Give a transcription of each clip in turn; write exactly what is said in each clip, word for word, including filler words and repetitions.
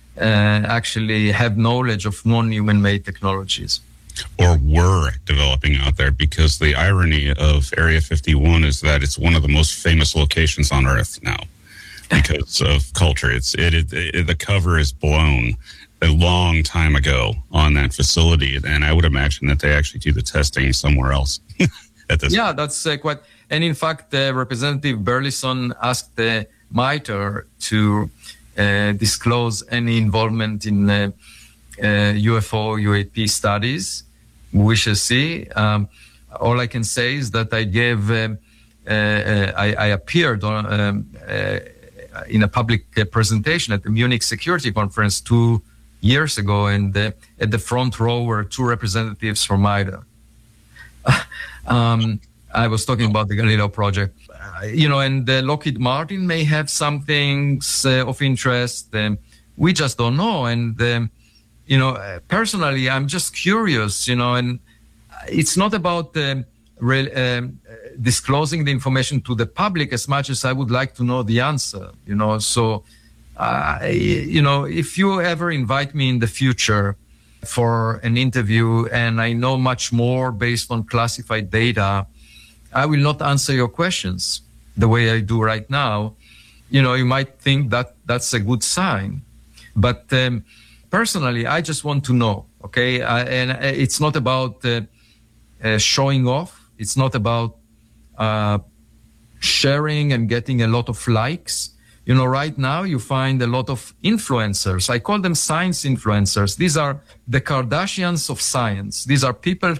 uh, actually have knowledge of non-human made technologies. Or were developing out there, because the irony of Area fifty-one is that it's one of the most famous locations on Earth now because of culture. It's it, it, it the cover is blown a long time ago on that facility, and I would imagine that they actually do the testing somewhere else. At this yeah, point. that's uh, quite. And in fact, uh, Representative Burleson asked uh, MITRE to uh, disclose any involvement in uh, uh, U F O, U A P studies. We shall see. Um, all I can say is that I gave, uh, uh, I, I appeared on, um, uh, in a public uh, presentation at the Munich Security Conference two years ago, and uh, at the front row were two representatives from MITRE. um, I was talking about the Galileo project, uh, you know, and uh, Lockheed Martin may have some things uh, of interest. Um, we just don't know. And, um, you know, uh, personally, I'm just curious, you know, and it's not about um, re- um, disclosing the information to the public as much as I would like to know the answer, you know. So, uh, you know, if you ever invite me in the future for an interview and I know much more based on classified data, I will not answer your questions the way I do right now. You know, you might think that that's a good sign, but um, personally, I just want to know, okay? Uh, and it's not about uh, uh, showing off. It's not about uh, sharing and getting a lot of likes. You know, right now you find a lot of influencers. I call them science influencers. These are the Kardashians of science. These are people,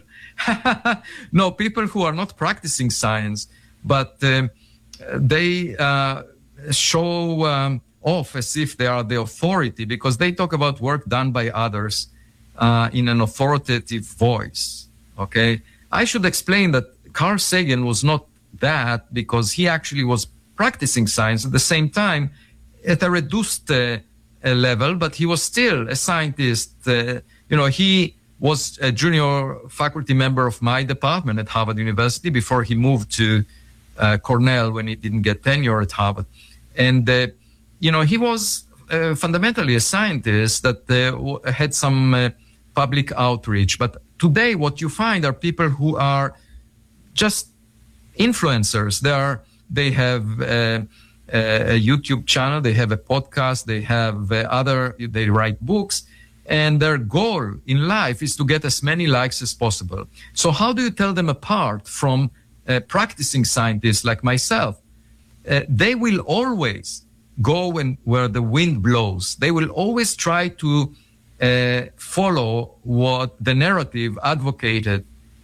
no, people who are not practicing science, but um, they uh, show um, off as if they are the authority because they talk about work done by others uh, in an authoritative voice, okay? I should explain that Carl Sagan was not that because he actually was practicing science at the same time at a reduced uh, uh, level, but he was still a scientist. Uh, you know, he was a junior faculty member of my department at Harvard University before he moved to uh, Cornell when he didn't get tenure at Harvard. And, uh, you know, he was uh, fundamentally a scientist that uh, had some uh, public outreach. But today what you find are people who are just influencers. They are, they have uh, a YouTube channel, they have a podcast, they have uh, other, they write books, and their goal in life is to get as many likes as possible. So how do you tell them apart from uh, practicing scientists like myself? Uh, they will always go when, where the wind blows. They will always try to uh, follow what the narrative advocated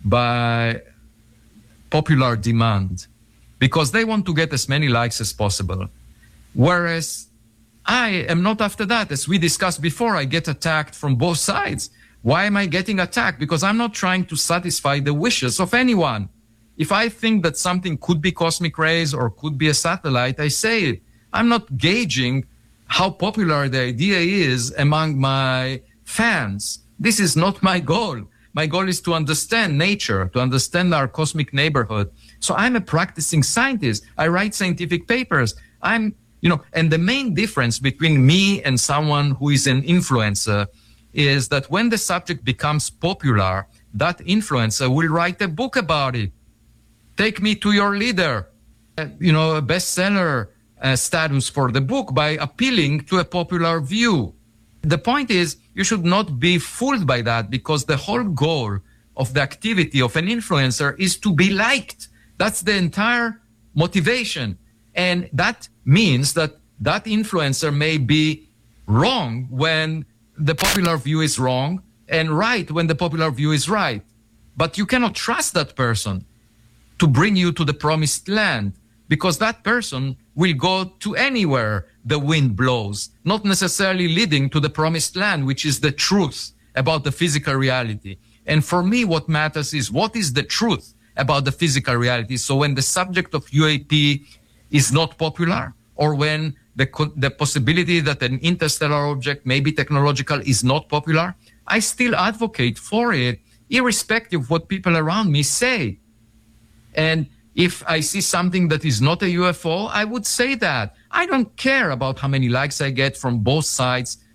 by popular demand, because they want to get as many likes as possible. Whereas I am not after that. As we discussed before, I get attacked from both sides. Why am I getting attacked? Because I'm not trying to satisfy the wishes of anyone. If I think that something could be cosmic rays or could be a satellite, I say it. I'm not gauging how popular the idea is among my fans. This is not my goal. My goal is to understand nature, to understand our cosmic neighborhood. So I'm a practicing scientist. I write scientific papers. I'm, you know, and the main difference between me and someone who is an influencer is that when the subject becomes popular, that influencer will write a book about it. Take me to your leader, uh, you know, a bestseller uh, status for the book by appealing to a popular view. The point is, you should not be fooled by that, because the whole goal of the activity of an influencer is to be liked. That's the entire motivation. And that means that that influencer may be wrong when the popular view is wrong and right when the popular view is right. But you cannot trust that person to bring you to the promised land, because that person will go to anywhere the wind blows, not necessarily leading to the promised land, which is the truth about the physical reality. And for me, what matters is what is the truth about the physical reality. So when the subject of U A P is not popular, or when the, the possibility that an interstellar object may be technological is not popular, I still advocate for it, irrespective of what people around me say. And if I see something that is not a U F O, I would say that. I don't care about how many likes I get from both sides